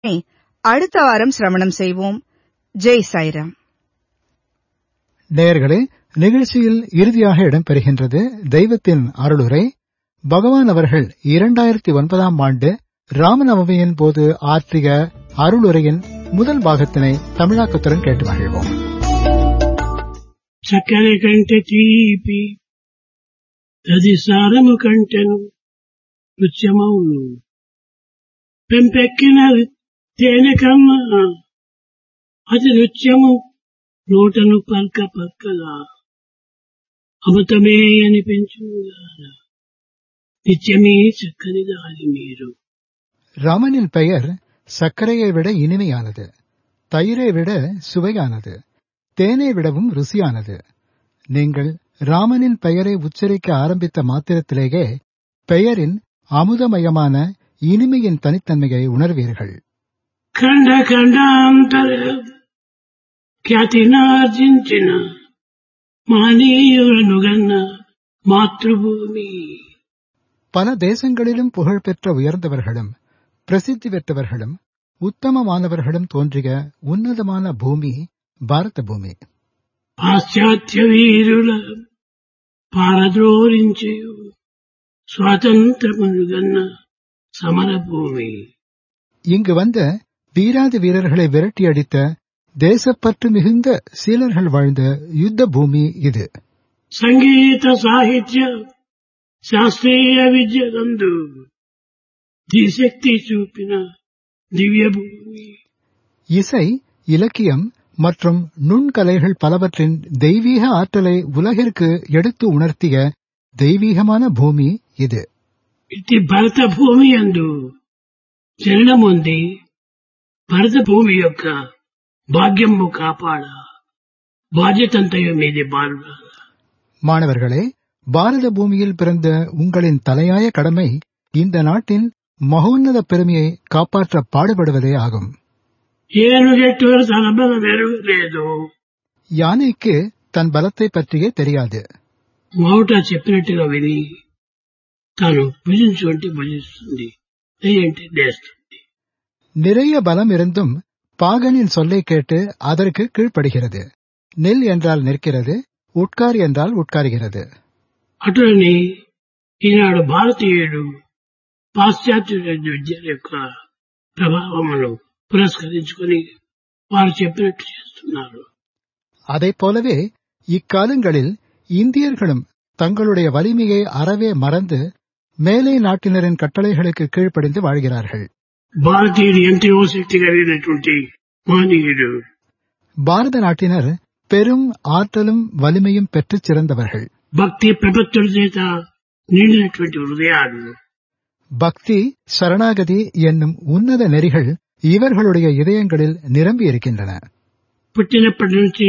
அடுத்த வாரம் சிரவணம் செய்வோம். ஜெய் சாய்ராம். நேயர்களே, நிகழ்ச்சியில் இறுதியாக இடம்பெறுகின்றது தெய்வத்தின் அருளுரை. பகவான் அவர்கள் 2009ஆம் ஆண்டு ராமநவமியின் போது ஆற்றிய அருளுரையின் முதல் பாகத்தினை தமிழாக்கத்துடன் கேட்டு மகிழ்வோம். చక్కెర కంటే తీపి అది సారము కంటెను రుచ్యమౌను, పెంపెక్కిన తేనె కన్నా అది రుచ్యము నోటను పల్క పక్కగా అమృతమే అనిపించుగా நிச்சயமே சக்கரைதாகி மீறு. ராமனின் பெயர் சர்க்கரையை விட இனிமையானது, தயிரை விட சுவையானது, தேனை விடவும் ருசியானது. நீங்கள் ராமனின் பெயரை உச்சரிக்க ஆரம்பித்த மாத்திரத்திலேயே பெயரின் அமுதமயமான இனிமையின் தனித்தன்மையை உணர்வீர்கள். ఖండ ఖండాంతర ఖ్యాతినార్జించిన మహనీయులనుగన్న మాతృభూమి. பல தேசங்களிலும் புகழ்பெற்ற உயர்ந்தவர்களும் பிரசித்தி பெற்றவர்களும் உத்தமமானவர்களும் தோன்றிய உன்னதமான பூமி பாரத பூமி. పాశ్చాత్య వీరుల పారద్రోరించి స్వాతంత్రముగన్న సమరభూమి. இங்கு வந்த வீராதி வீரர்களை விரட்டியடித்த தேசப்பற்று மிகுந்த சீலர்கள் வாழ்ந்த யுத்த பூமி இது. సంగీత సాహిత్య శాస్త్రీయ విద్యలందు దిశక్తి చూపిన దివ్య భూమి. இசை, இலக்கியம் மற்றும் நுண்கலைகள் பலவற்றின் தெய்வீக ஆற்றலை உலகிற்கு எடுத்து உணர்த்திய தெய்வீகமான பூமி இது. ఇది భరత భూమి యందు చలనం ఉంది. భరత భూమి యొక్క భాగ్యము కాపాడ బాధ్యతంతయు మీది బాలుడ. மாணவர்களே, பாரத பூமியில் பிறந்த உங்களின் தலையாய கடமை இந்த நாட்டின் மகோன்னத பெருமையை காப்பாற்ற பாடுபடுவதே ஆகும். ఏనుగెట్టు తన బలం ఎరుగలేదు. யானைக்கு தன் பலத்தை பற்றியே தெரியாது. మౌట చెప్పినట్టుగా విని తాను భుజించుకుంటే భుజిస్తుంది, లేదంటే లేస్తుంది. நிறைய பலம் இருந்தும் பாகனின் சொல்லை கேட்டு அதற்கு கீழ்ப்படுகிறது. நில் என்றால் நிற்கிறது, உட்கார் என்றால் உட்காருகிறது. అటులని ఈనాడు భారతీయుడు పాశ్చాత్య విద్యల యొక్క ప్రభావమును పురస్కరించుకుని వారు చెప్పినట్టు చేస్తున్నారు. அதைப் போலவே இக்காலங்களில் இந்தியர்களும் தங்களுடைய வலிமையை அறவே மறந்து மேலை நாட்டினரின் கட்டளைகளுக்கு கீழ்ப்படிந்து வாழ்கிறார்கள். భారతీయుడు ఎంతో శక్తి కలిగినటువంటి మహనీయుడు. பாரத நாட்டினர் பெரும் ஆற்றலும் வலிமையும் பெற்றுச் சிறந்தவர்கள். భక్తి ప్రపత్తుల చేత నిండినటువంటి హృదయాలు. பக்தி, சரணாகதி என்னும் உன்னத நெறிகள் இவர்களுடைய இதயங்களில் நிரம்பியிருக்கின்றன. పుట్టినప్పటి నుంచి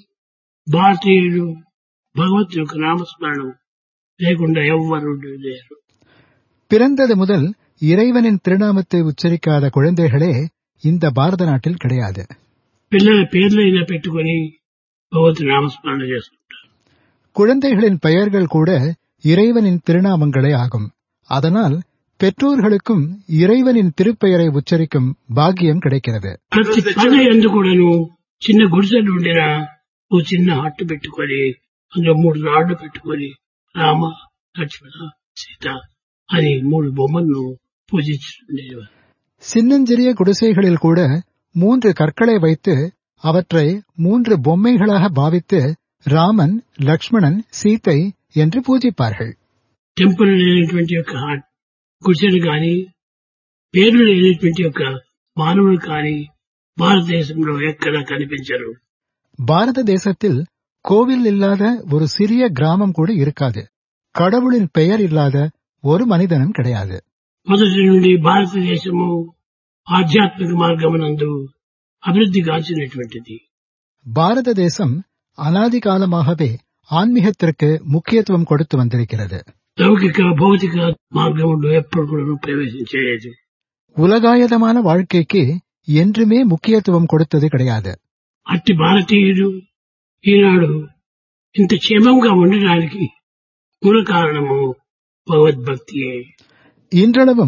భారతీయులు భగవంతు యొక్క నామస్మరణం లేకుండా ఎవ్వరూ లేరు. பிறந்தது முதல் இறைவனின் திருநாமத்தை உச்சரிக்காத குழந்தைகளே இந்த பாரத நாட்டில் கிடையாது. పిల్లల పేర్లైనా పెట్టుకుని భగవంతు నామస్మరణ చేసుకుంటారు. குழந்தைகளின் பெயர்கள் கூட இறைவனின் திருநாமங்களே ஆகும். அதனால் பெற்றோர்களுக்கும் இறைவனின் திருப்பெயரை உச்சரிக்கும் பாக்கியம் கிடைக்கிறது. ప్రతి పద ఎందు కూడాను చిన్న గుడిసెలు ఉండినా ఓ చిన్న హట్టు పెట్టుకొని అందులో 3 రాళ్లు పెట్టుకొని రామ, లక్ష్మణ, సీత అని 3 బొమ్మలను పూజించుండేవారు. சின்னஞ்சிறிய குடிசைகளில் கூட 3 கற்களை வைத்து அவற்றை 3 பொம்மைகளாக பாவித்து ராமன், லக்ஷ்மணன், சீத்தை என்று பூஜிப்பார்கள். టెంపుల్ లేనటువంటి యొక్క గుడిసెలు కానీ పేర్లు లేనటువంటి యొక్క మానవులు కానీ భారతదేశంలో ఎక్కడా కనిపించరు. பாரத தேசத்தில் கோவில் இல்லாத ஒரு சிறிய கிராமம் கூட இருக்காது. கடவுளின் பெயர் இல்லாத ஒரு மனிதனும் கிடையாது. మొదటి నుండి భారతదేశము ఆధ్యాత్మిక మార్గమునందు అభివృద్ధి గాంచినటువంటిది. பாரத தேசம் அனாதி காலமாகவே ஆன்மீகத்திற்கு முக்கியத்துவம் கொடுத்து வந்திருக்கிறது. లౌకిక భౌతిక మార్గంలో ఎప్పుడు కూడా ప్రవేశించలేదు. உலகாயதமான வாழ்க்கைக்கு என்றுமே முக்கியத்துவம் கொடுத்தது கிடையாது. అట్టి భారతీయుడు ఈనాడు ఇంత క్షేమంగా ఉండడానికి మూల కారణము భగవద్భక్తియే. இன்றளவும்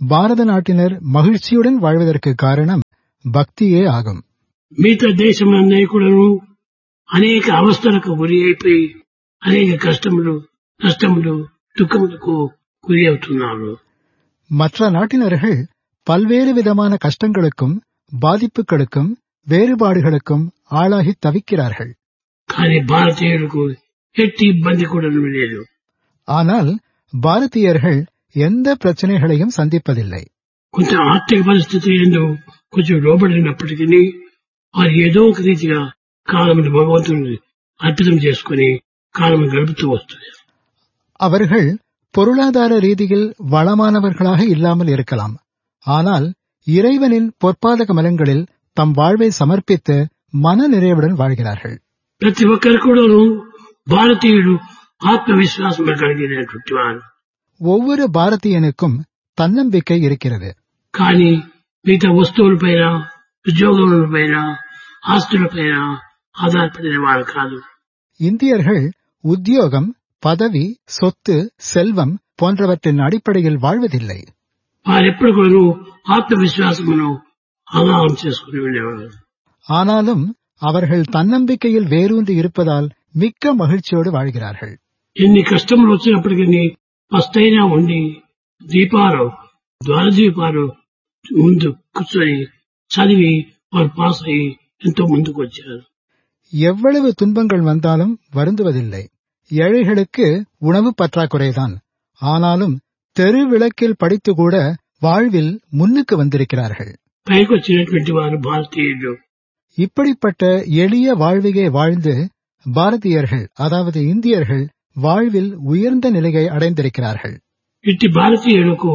பாரத நாட்டினர் மகிழ்ச்சியுடன் வாழ்வதற்கு காரணம் భక్తియే ఆగం. మిగతా దేశంలో కూడాను అనేక అవస్థలకు గురి అయిపోయి అనేక కష్టములు నష్టములు దుఃఖములకు గురి అవుతున్నారు. மற்ற நாட்டினர்கள் பல்வேறு விதமான கஷ்டங்களுக்கும் பாதிப்புகளுக்கும் வேறுபாடுகளுக்கும் ஆளாகி தவிக்கிறார்கள். కానీ భారతీయులకు ఎట్టి ఇబ్బంది కూడా లేదు. ஆனால் பாரதியர்கள் எந்த பிரச்சனைகளையும் சந்திப்பதில்லை. కొంచెం ఆర్థిక పరిస్థితి ఏందో కొంచెం లోబడినప్పటికీ వారు ఏదో ఒక రీతిగా కాలమును భగవంతుని అర్పితం చేసుకుని కాలము గడుపుతూ వస్తుంది. அவர்கள் பொருளாதார ரீதியில் வளமானவர்களாக இல்லாமல் இருக்கலாம். ஆனால் இறைவனின் பொற்பாத கமலங்களில் தம் வாழ்வை சமர்ப்பித்து மன நிறைவுடன் வாழ்கிறார்கள். ప్రతి ఒక్కరు కూడాను భారతీయుడు ఆత్మవిశ్వాసం కలిగినటువంటి వారు. ஒவ்வொரு பாரதியனுக்கும் தன்னம்பிக்கை இருக்கிறது. కానీ మిగతా వస్తువులపైన ఉద్యోగములపైన ఆస్తులపైన ఆధారపడిన వారు కాదు. இந்தியர்கள் உத்தியோகம், பதவி, சொத்து, செல்வம் போன்றவற்றின் அடிப்படையில் வாழ்வதில்லை. వారెప్పుడు కూడా ఆత్మవిశ్వాసమును ఆధారం చేసుకుని ఉండేవారు. ஆனாலும் அவர்கள் தன்னம்பிக்கையில் வேரூன்றி இருப்பதால் மிக்க மகிழ்ச்சியோடு வாழ்கிறார்கள். ఎన్ని కష్టములు వచ్చినప్పటికీ పస్తైనా ఉండి దీపాలు ద్వారదీపాలు ముందు కూర్చొని చదివి వారు పాస్ అయ్యి ఎంతో ముందుకు వచ్చారు. எவ்வளவு துன்பங்கள் வந்தாலும் வருந்துவதில்லை. ஏழைகளுக்கு உணவு பற்றாக்குறைதான். ஆனாலும் தெரு விளக்கில் படித்துக்கூட வாழ்வில் முன்னுக்கு வந்திருக்கிறார்கள். పైకొచ్చినటువంటి వారు భారతీయులు. இப்படிப்பட்ட எளிய வாழ்வையே வாழ்ந்து பாரதியர்கள், அதாவது இந்தியர்கள் வாழ்வில் உயர்ந்த நிலையை அடைந்திருக்கிறார்கள். ఇట్టి భారతీయులకు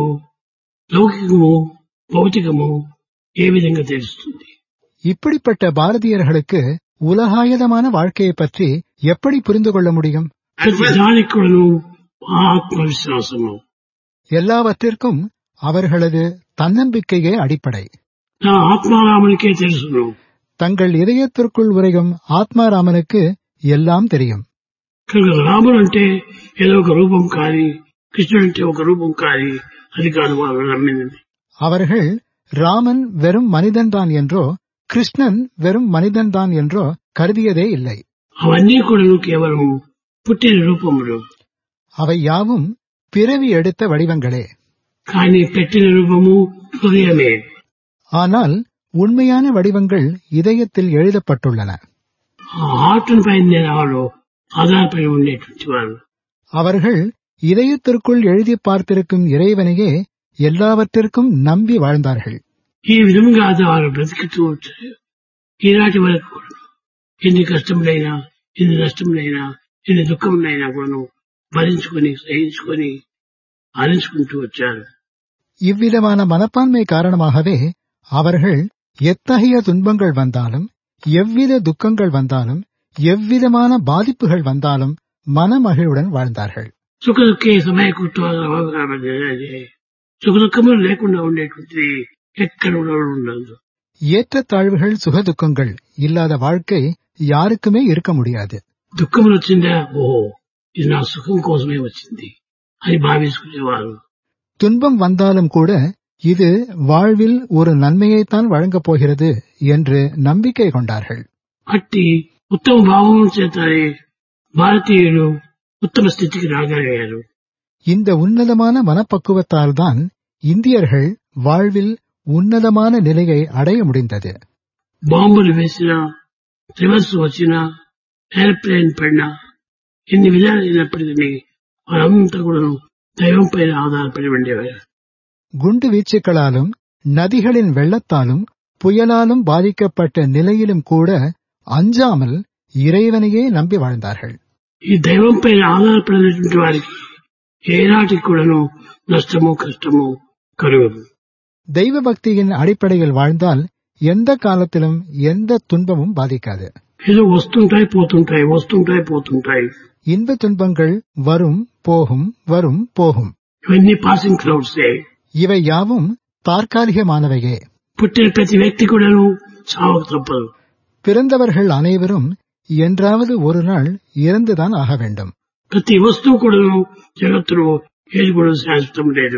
లౌకికము భౌతికము ఏ విధంగా తెలుస్తుంది? இப்படிப்பட்ட பாரதியர்களுக்கு உலகாயதமான வாழ்க்கையை பற்றி எப்படி புரிந்து கொள்ள முடியும்? ప్రతి దానికి కూడాను ఆత్మవిశ్వాసము. எல்லாவற்றிற்கும் அவர்களது தன்னம்பிக்கையே அடிப்படை. నా ఆత్మారామునికే తెలుసును. தங்கள் இதயத்திற்குள் உறையும் ஆத்மாராமனுக்கு எல்லாம் தெரியும். కనుక రాముడు అంటే ఏదో ఒక రూపం కాని, కృష్ణుడు అంటే ఒక రూపం కాని, అది కాదు వారు నమ్మినది. அவர்கள் ராமன் வெறும் மனிதன்தான் என்றோ கிருஷ்ணன் வெறும் மனிதன்தான் என்றோ கருதியதே இல்லை. అవన్నీ కూడా కేవలం పుట్టిన రూపములు. அவை யாவும் பிறவி எடுத்த வடிவங்களே. కానీ పెట్టిన రూపము హృదయమే. ஆனால் உண்மையான வடிவங்கள் இதயத்தில் எழுதப்பட்டுள்ளன. ఆ హార్ట్ పైన వాళ్ళు ఆధారపడి ఉండేటువంటి వారు. அவர்கள் இதயத்திற்குள் எழுதி பார்த்திருக்கும் இறைவனையே எல்லாவற்றிற்கும் நம்பி வாழ்ந்தார்கள். ఈ విధంగా వారు బ్రతుకుతూ వచ్చారు. ఈనాటి వరకు కూడా ఎన్ని కష్టములైనా, ఎన్ని నష్టములైనా, ఎన్ని దుఃఖములైనా కూడా భరించుకుని సహించుకుని ఆనందించుకుంటూ వచ్చారు. இவ்விதமான மனப்பான்மை காரணமாகவே அவர்கள் எத்தகைய துன்பங்கள் வந்தாலும், எவ்வித துக்கங்கள் வந்தாலும், எவ்விதமான பாதிப்புகள் வந்தாலும் மனமகிழ்வுடன் வாழ்ந்தார்கள். సుఖ దుఃఖే సమయకృత్వాలు సుఖ దుఃఖములు లేకుండా ఉండేటువంటి ఎక్కడ ఉండదు. ஏற்றத்தாழ்வுகள் சுகதுக்கங்கள் இல்லாத வாழ்க்கை யாருக்குமே இருக்க முடியாது. దుఃఖములు వచ్చిందా, ఓహో ఇది నా సుఖం కోసమే వచ్చింది అని భావించుకునేవారు. துன்பம் வந்தாலும் கூட இது வாழ்வில் ஒரு நன்மையைத்தான் வழங்கப் போகிறது என்று நம்பிக்கை கொண்டார்கள். అట్టి ఉత్తమ భావం చేతనే భారతీయులు ఉత్తమ స్థితికి రాగలిగారు. இந்த உன்னதமான மனப்பக்குவத்தால் தான் இந்தியர்கள் வாழ்வில் உன்னதமான நிலையை அடைய முடிந்தது. బాంబులు వేసినా, రివర్స్ వచ్చినా, ఏరోప్లేన్ పడినా, ఎన్ని విధాలు అయినప్పటికీ వారంతా కూడా దైవం పైన ఆధారపడి ఉండేవారు. குண்டு வீச்சுக்களாலும் நதிகளின் வெள்ளத்தாலும் புயலாலும் பாதிக்கப்பட்ட நிலையிலும் கூட அஞ்சாமல் இறைவனையே நம்பி வாழ்ந்தார்கள். ఈ దైవం పైన ఆధారపడినటువంటి వారికి ఏనాటికి కూడాను నష్టము కష్టము కలుగదు. தெய்வ பக்தியின் அடிப்படையில் வாழ்ந்தால் எந்த காலத்திலும் எந்த துன்பமும் பாதிக்காது. ఏదో వస్తుంటాయి పోతుంటాయి, వస్తుంటాయి పోతుంటాయి. இன்ப துன்பங்கள் வரும் போகும் வரும் போகும். ఇవన్నీ పాసింగ్ క్లౌడ్సే. இவை யாவும் தற்காலிகமானவையே. పుట్టిన ప్రతి వ్యక్తి కూడాను చావక తప్పదు. பிறந்தவர்கள் அனைவரும் என்றாவது ஒரு நாள் இறந்துதான் ஆக வேண்டும். ప్రతి వస్తువు కూడాను జగత్తులో ఏది కూడా శాశ్వతం లేదు.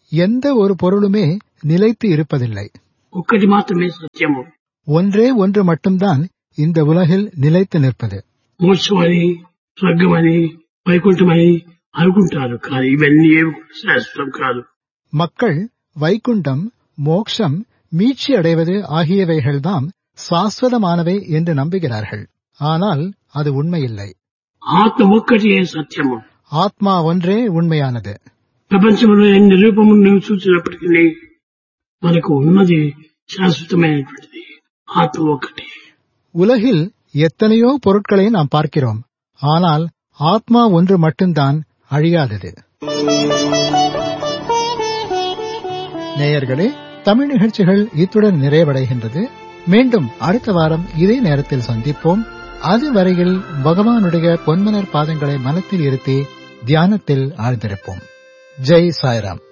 எந்த ஒரு பொருளுமே நிலைத்து இருப்பதில்லை. ఒక్కటి మాత్రమే సత్యము. ஒன்றே ஒன்று மட்டும்தான் இந்த உலகில் நிலைத்து நிற்பது. మోక్షమని, స్వర్గమని, వైకుంఠమని అనుకుంటారు. కానీ ఇవన్నీ శాశ్వతం కాదు. மக்கள் வைகுண்டம், மோக்ஷம், மீட்சி அடைவது ஆகியவைகள்தாம் சாஸ்வதமானவை என்று நம்புகிறார்கள். ஆனால் அது உண்மையில்லை. ఆత్మ ఒక్కటే సత్యము. ஆத்மா ஒன்றே உண்மையானது. ప్రపంచంలో ఎన్ని రూపములను చూసినప్పటికీ మనకు ఉన్నది శాశ్వతమైనటువంటిది ఆత్మ ఒక్కటి. உலகில் எத்தனையோ பொருட்களை நாம் பார்க்கிறோம். ஆனால் ஆத்மா ஒன்று மட்டும்தான் அழியாதது. நேயர்களே, தமிழ் நிகழ்ச்சிகள் இத்துடன் நிறைவடைகின்றது. மீண்டும் அடுத்த வாரம் இதே நேரத்தில் சந்திப்போம். அதுவரையில் பகவானுடைய பொன்மலர் பாதங்களை மனத்தில் இருத்தி தியானத்தில் ஆழ்ந்திருப்போம். ஜெய் சாய்ராம்.